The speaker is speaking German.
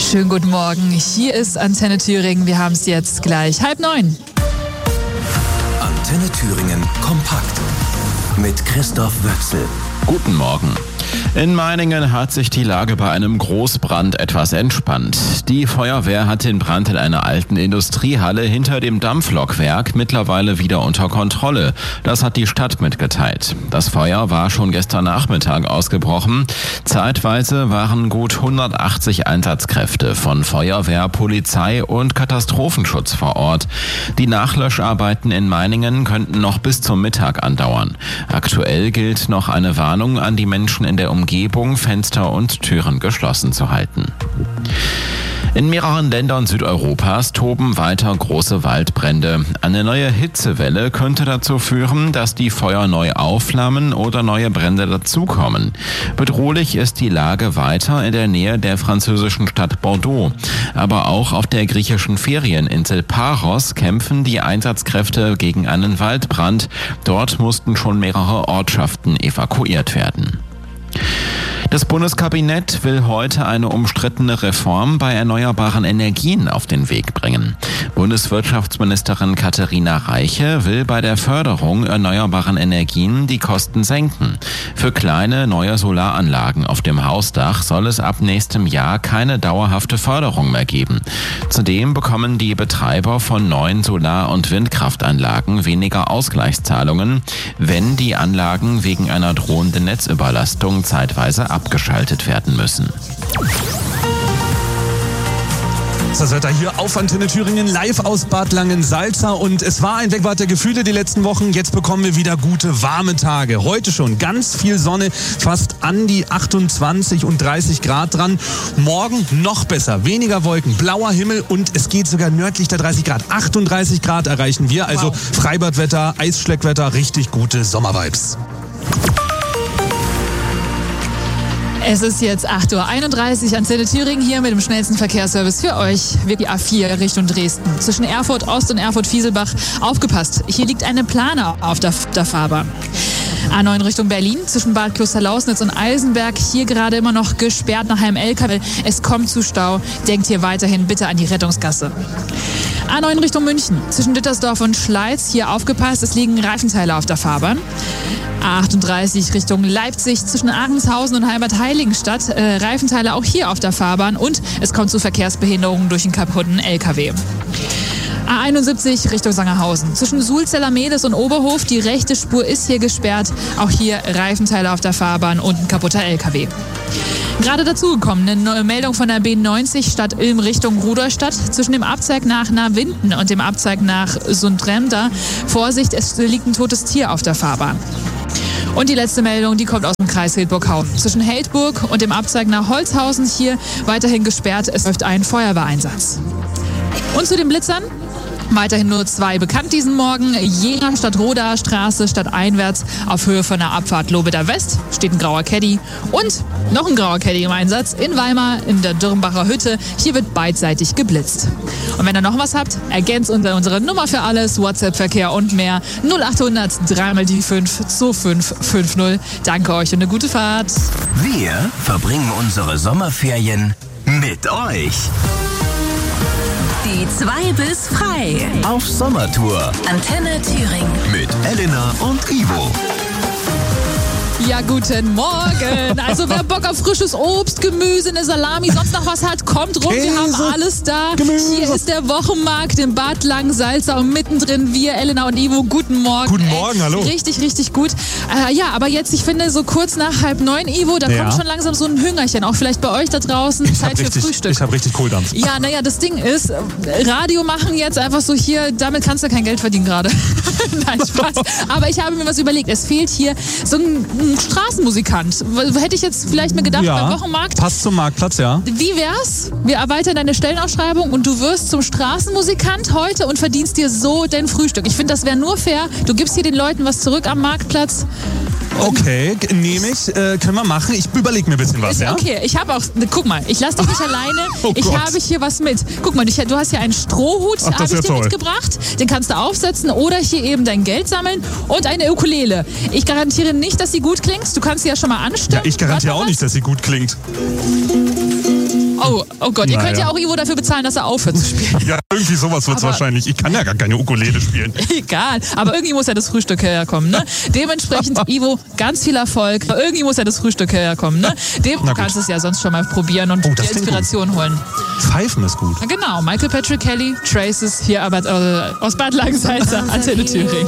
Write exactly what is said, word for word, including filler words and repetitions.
Schönen guten Morgen. Hier ist Antenne Thüringen. Wir haben es jetzt gleich halb neun. Antenne Thüringen kompakt mit Christoph Wöchsel. Guten Morgen. In Meiningen hat sich die Lage bei einem Großbrand etwas entspannt. Die Feuerwehr hat den Brand in einer alten Industriehalle hinter dem Dampflokwerk mittlerweile wieder unter Kontrolle. Das hat die Stadt mitgeteilt. Das Feuer war schon gestern Nachmittag ausgebrochen. Zeitweise waren gut hundertachtzig Einsatzkräfte von Feuerwehr, Polizei und Katastrophenschutz vor Ort. Die Nachlöscharbeiten in Meiningen könnten noch bis zum Mittag andauern. Aktuell gilt noch eine Warnung an die Menschen in der Umgebung, Fenster und Türen geschlossen zu halten. In mehreren Ländern Südeuropas toben weiter große Waldbrände. Eine neue Hitzewelle könnte dazu führen, dass die Feuer neu aufflammen oder neue Brände dazukommen. Bedrohlich ist die Lage weiter in der Nähe der französischen Stadt Bordeaux. Aber auch auf der griechischen Ferieninsel Paros kämpfen die Einsatzkräfte gegen einen Waldbrand. Dort mussten schon mehrere Ortschaften evakuiert werden. Das Bundeskabinett will heute eine umstrittene Reform bei erneuerbaren Energien auf den Weg bringen. Bundeswirtschaftsministerin Katharina Reiche will bei der Förderung erneuerbaren Energien die Kosten senken. Für kleine neue Solaranlagen auf dem Hausdach soll es ab nächstem Jahr keine dauerhafte Förderung mehr geben. Zudem bekommen die Betreiber von neuen Solar- und Windkraftanlagen weniger Ausgleichszahlungen, wenn die Anlagen wegen einer drohenden Netzüberlastung zeitweise abgeschaltet werden müssen. Das Wetter hier auf Antenne Thüringen, live aus Bad Langensalza, und es war ein Wegwart der Gefühle die letzten Wochen. Jetzt bekommen wir wieder gute, warme Tage. Heute schon ganz viel Sonne, fast an die achtundzwanzig und dreißig Grad dran. Morgen noch besser, weniger Wolken, blauer Himmel und es geht sogar nördlich der dreißig Grad. achtunddreißig Grad erreichen wir, also wow. Freibadwetter, Eisschleckwetter, richtig gute Sommervibes. Es ist jetzt acht Uhr einunddreißig, Antenne Thüringen hier mit dem schnellsten Verkehrsservice für euch. Wir die A vier Richtung Dresden. Zwischen Erfurt Ost und Erfurt Fieselbach. Aufgepasst, hier liegt eine Plane auf der, der Fahrbahn. A neun Richtung Berlin, zwischen Bad Klosterlausnitz und Eisenberg. Hier gerade immer noch gesperrt nach einem L K W. Es kommt zu Stau. Denkt hier weiterhin bitte an die Rettungsgasse. A neun Richtung München, zwischen Dittersdorf und Schleiz. Hier aufgepasst, es liegen Reifenteile auf der Fahrbahn. A achtunddreißig Richtung Leipzig, zwischen Arenshausen und Heimat-Heiligenstadt. Äh, Reifenteile auch hier auf der Fahrbahn und es kommt zu Verkehrsbehinderungen durch einen kaputten L K W. A einundsiebzig Richtung Sangerhausen. Zwischen Sulzeller-Medes und Oberhof, die rechte Spur ist hier gesperrt. Auch hier Reifenteile auf der Fahrbahn und ein kaputter L K W. Gerade dazugekommen, eine neue Meldung von der B neunzig Stadt Ilm Richtung Rudolstadt. Zwischen dem Abzweig nach Nawinden und dem Abzweig nach Sundremda. Vorsicht, es liegt ein totes Tier auf der Fahrbahn. Und die letzte Meldung, die kommt aus dem Kreis Hildburghausen. Zwischen Heldburg und dem Abzweig nach Holzhausen hier weiterhin gesperrt. Es läuft ein Feuerwehreinsatz. Und zu den Blitzern? Weiterhin nur zwei bekannt diesen Morgen. Jena statt Roda Straße statt einwärts auf Höhe von der Abfahrt Lobeda West steht ein grauer Caddy. Und noch ein grauer Caddy im Einsatz in Weimar in der Dürrenbacher Hütte. Hier wird beidseitig geblitzt. Und wenn ihr noch was habt, ergänzt unter unsere Nummer für alles, WhatsApp-Verkehr und mehr. null achthundert drei mal die fünf zwei fünf fünf null. Danke euch und eine gute Fahrt. Wir verbringen unsere Sommerferien mit euch. Die zwei bis frei. Auf Sommertour. Antenne Thüringen. Mit Elena und Ivo. Ja, guten Morgen. Also wer Bock auf frisches Obst, Gemüse, eine Salami, sonst noch was hat, kommt rum. Käse, wir haben alles da. Gemüse. Hier ist der Wochenmarkt in Bad Langensalza und mittendrin wir, Elena und Ivo. Guten Morgen. Guten Morgen, Ey, hallo. Richtig, richtig gut. Äh, ja, aber jetzt, ich finde, so kurz nach halb neun, Ivo, da ja. kommt schon langsam so ein Hüngerchen. Auch vielleicht bei euch da draußen. Ich Zeit hab für richtig, Frühstück. Ich habe richtig Kohldampf. Ja, naja, das Ding ist, Radio machen jetzt einfach so hier, damit kannst du kein Geld verdienen gerade. Nein, Spaß. Aber ich habe mir was überlegt. Es fehlt hier so ein, ein Straßenmusikant. Hätte ich jetzt vielleicht mir gedacht, Ja, beim Wochenmarkt. passt zum Marktplatz, ja. Wie wär's? Wir erweitern deine Stellenausschreibung und du wirst zum Straßenmusikant heute und verdienst dir so dein Frühstück. Ich finde, das wäre nur fair. Du gibst hier den Leuten was zurück am Marktplatz. Okay, nehme ich. Äh, können wir machen. Ich überlege mir ein bisschen was, Ist ja? okay, ich habe auch, guck mal, ich lasse dich nicht alleine. Oh ich Gott. habe hier was mit. Guck mal, du hast hier einen Strohhut, Ach, das habe ist ja ich dir toll. mitgebracht. Den kannst du aufsetzen oder hier eben dein Geld sammeln und eine Ukulele. Ich garantiere nicht, dass sie gut klingt. Du kannst sie ja schon mal anstimmen. Ja, ich garantiere Warte auch mal nicht, dass sie gut klingt. Oh, oh Gott, ihr Naja. könnt ja auch Ivo dafür bezahlen, dass er aufhört zu spielen. Ja, irgendwie sowas wird's Aber- wahrscheinlich. Ich kann ja gar keine Ukulele spielen. Egal, aber irgendwie muss ja das Frühstück herkommen, ne? Dementsprechend, Ivo, ganz viel Erfolg. Aber irgendwie muss ja das Frühstück herkommen, ne? Dem, Na du gut. kannst es ja sonst schon mal probieren und Oh, dir das klingt Inspiration holen. Pfeifen ist gut. Genau, Michael Patrick Kelly, Traces, hier aber äh, aus Bad Langensalza, Antenne Thüringen.